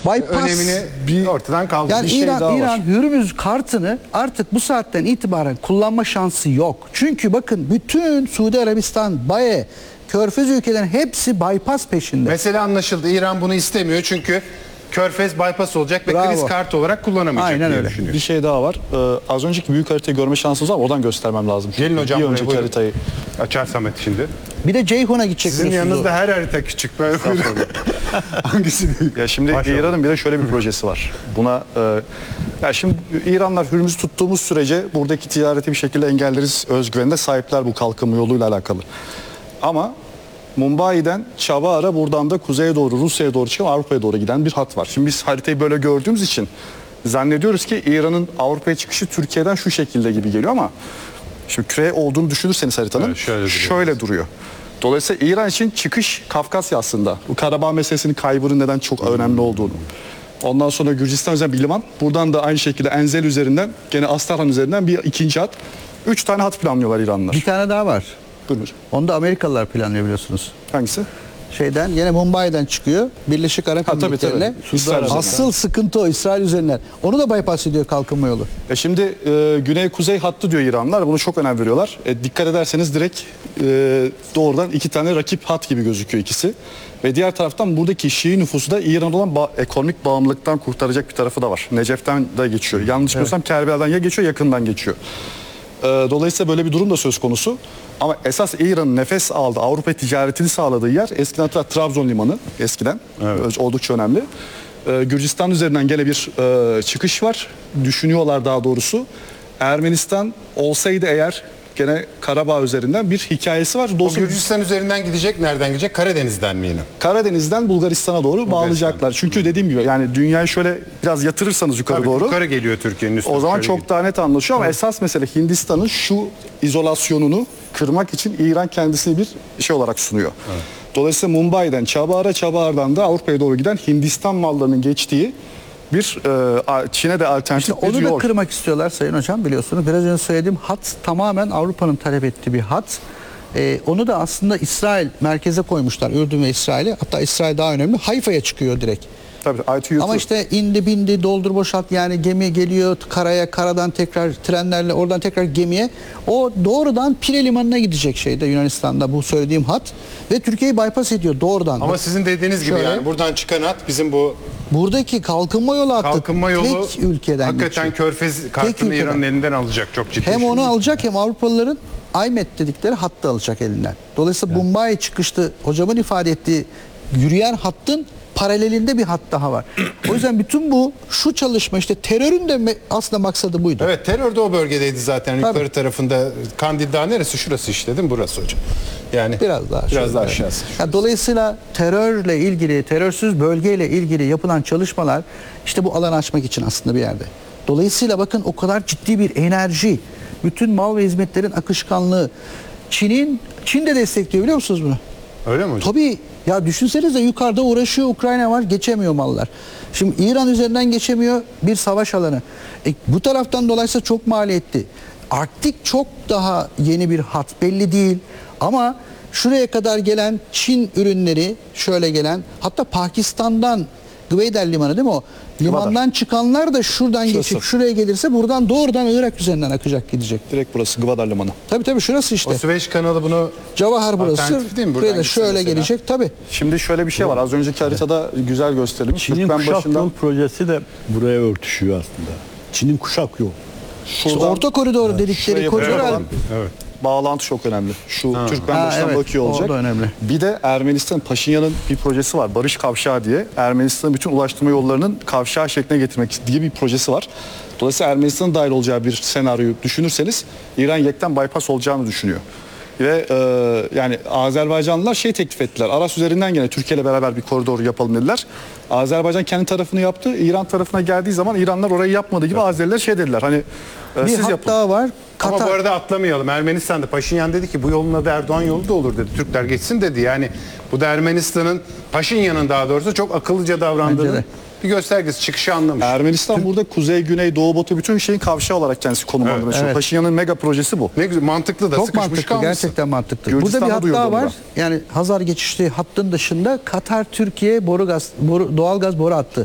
bypass önemini ortadan kaldırdı. yani Bir şey daha var. İran Hürmüz kartını artık bu saatten itibaren kullanma şansı yok. Çünkü bakın bütün Suudi Arabistan, BAE, Körfez ülkelerin hepsi bypass peşinde. Mesele anlaşıldı. İran bunu istemiyor çünkü Körfez bypass olacak ve Bravo. kriz kartı olarak kullanamayacak Aynen diye öyle. düşünüyor. Bir şey daha var. Az önceki büyük haritayı görme şansınız var. Oradan göstermem lazım. Gelin hocam Bir buraya, önceki buyurun. haritayı. Açar Samet şimdi. Bir de Ceyhun'a gidecek. Sizin biliyorsunuz yanınızda her harita küçük. Böyle hangisi büyük? Ya şimdi Maşallah. İran'ın bir de şöyle bir projesi var. Buna ya şimdi İranlar Hürmüz tuttuğumuz sürece buradaki ticareti bir şekilde engelleriz özgüvenine sahipler bu kalkınma yoluyla alakalı. Ama Mumbai'den Çabara buradan da kuzeye doğru Rusya'ya doğru çıkan Avrupa'ya doğru giden bir hat var. Şimdi biz haritayı böyle gördüğümüz için zannediyoruz ki İran'ın Avrupa'ya çıkışı Türkiye'den şu şekilde gibi geliyor ama şimdi küre olduğunu düşünürseniz haritanın Evet, şöyle duruyor. Dolayısıyla İran için çıkış Kafkasya aslında. Bu Karabağ meselesinin kaybının neden çok önemli olduğunu. Ondan sonra Gürcistan üzerinden bir liman. Buradan da aynı şekilde Enzel üzerinden gene Astahan üzerinden bir ikinci hat. 3 tane hat planlıyorlar İranlılar. Bir tane daha var. Buyurun. Onu da Amerikalılar planlıyor biliyorsunuz. Hangisi? Şeyden yine Mumbai'den çıkıyor. Birleşik Arap tabii, Emirlikleri'yle. tabii. İsrail üzerinden. Asıl sıkıntı o İsrail üzerinden. Onu da bypass ediyor kalkınma yolu. Şimdi güney-kuzey hattı diyor İranlılar. Bunu çok önem veriyorlar. Dikkat ederseniz direkt doğrudan 2 tane rakip hat gibi gözüküyor ikisi. Ve diğer taraftan buradaki Şii nüfusu da İran'a olan ekonomik bağımlılıktan kurtaracak bir tarafı da var. Necef'ten de geçiyor. Yanlış bilmiyorsam Kerbela'dan ya geçiyor yakından geçiyor. Dolayısıyla böyle bir durum da söz konusu. Ama esas İran'ın nefes aldığı, Avrupa ticaretini sağladığı yer eskiden Trabzon limanı eskiden. Evet. Oldukça önemli. Gürcistan üzerinden gene bir çıkış var. Düşünüyorlar daha doğrusu. Ermenistan olsaydı eğer gene Karabağ üzerinden bir hikayesi var. O Dolayısıyla Gürcistan üzerinden gidecek. Nereden gidecek? Karadeniz'den mi yine? Karadeniz'den Bulgaristan'a doğru bağlayacaklar. Çünkü dediğim gibi yani dünyayı şöyle biraz yatırırsanız yukarı Tabii doğru. yukarı geliyor Türkiye'nin üstüne. O zaman Şöyle çok daha net anlaşıyor ama esas mesele Hindistan'ın şu izolasyonunu kırmak için İran kendisini bir şey olarak sunuyor. Evet. Dolayısıyla Mumbai'den Çabara'dan da Avrupa'ya doğru giden Hindistan mallarının geçtiği bir Çin'e de alternatif bir Onu yol. da kırmak istiyorlar Sayın Hocam biliyorsunuz. Biraz önce söylediğim hat tamamen Avrupa'nın talep ettiği bir hat. Onu da aslında İsrail merkeze koymuşlar. Ürdün ve İsrail'i. Hatta İsrail daha önemli. Hayfa'ya çıkıyor direkt. Tabii, ITU Ama işte indi bindi doldur boşalt yani gemi geliyor karaya, karadan tekrar trenlerle oradan tekrar gemiye. O doğrudan Pire Limanı'na gidecek şeyde Yunanistan'da bu söylediğim hat ve Türkiye'yi bypass ediyor doğrudan. Ama sizin dediğiniz gibi Şöyle, yani buradan çıkan hat bizim bu buradaki kalkınma yolu hattı kalkınma yolu tek ülkeden hakikaten geçiyor. Körfez kartını ülkeden. İran'ın elinden alacak çok ciddi. Hem onu alacak hem Avrupalıların IMET dedikleri hattı alacak elinden. Dolayısıyla Mumbai çıkışlı hocamın ifade ettiği yürüyen hattın paralelinde bir hat daha var. O yüzden bütün şu çalışma işte terörün de aslında maksadı buydu. Evet terör de o bölgedeydi zaten. Tabii. Yukarı tarafında Kandil Dağı neresi? Şurası işte değil mi? Burası hocam. Yani Biraz daha aşağısı. Ya dolayısıyla terörle ilgili, terörsüz bölgeyle ilgili yapılan çalışmalar işte bu alanı açmak için aslında bir yerde. Dolayısıyla bakın o kadar ciddi bir enerji, bütün mal ve hizmetlerin akışkanlığı. Çin de destekliyor biliyor musunuz bunu? Öyle mi hocam? Tabii ya düşünsenize yukarıda uğraşıyor Ukrayna var geçemiyor mallar. Şimdi İran üzerinden geçemiyor bir savaş alanı. Bu taraftan dolayısıyla çok maliyetli. Arktik çok daha yeni bir hat belli değil ama şuraya kadar gelen Çin ürünleri şöyle gelen hatta Pakistan'dan Gweidel Limanı değil mi o? Limandan çıkanlar da şuradan geçip şuraya gelirse buradan doğrudan Irak üzerinden akacak gidecek. Direkt burası Gwadar Limanı. Tabii şurası işte. O Süveyş kanalı bunu Cavahar burası. alternatif değil mi? Buradan Buraya da gitsin şöyle mesela. gelecek tabii. Şimdi şöyle bir şey var. Az önceki haritada güzel gösterilmiş. Çin'in kuşak yol projesi de buraya örtüşüyor aslında. Çin'in kuşak yol. İşte orta koridoru dedikleri şuraya koridor. yapılan evet. bağlantı çok önemli. Şu Türkmenbaşı'dan evet, Bakü'ye o olacak. da önemli. Bir de Ermenistan Paşinyan'ın bir projesi var. Barış Kavşağı diye. Ermenistan'ın bütün ulaştırma yollarının kavşağı şekline getirmek diye bir projesi var. Dolayısıyla Ermenistan'ın dahil olacağı bir senaryoyu düşünürseniz İran yekten bypass olacağını düşünüyor. Ve yani Azerbaycanlılar teklif ettiler. Aras üzerinden gene Türkiye ile beraber bir koridor yapalım dediler. Azerbaycan kendi tarafını yaptı. İran tarafına geldiği zaman İranlar orayı yapmadığı gibi Azeriler dediler. Hani Bir siz hat yapın. daha var. Ama Katar. bu arada atlamayalım. Ermenistan'da Paşinyan dedi ki bu yolun adı Erdoğan yolu da olur dedi. Türkler geçsin dedi. Yani bu da Ermenistan'ın Paşinyan'ın daha doğrusu çok akıllıca davrandığını Bence de. bir göstergesi çıkışı anlamış. Ermenistan burada kuzey, güney, doğu, batı bütün şeyin kavşağı olarak kendisi konumlandırmış. Evet. Paşinyan'ın mega projesi bu. Ne güzel mantıklı da Çok sıkışmış mantıklı, kalmışsın. gerçekten mantıklı. Gürcistan'da Burada bir hat duyurdu daha onu var. da. Yani Hazar geçişli hattın dışında Katar Türkiye doğalgaz boru hattı.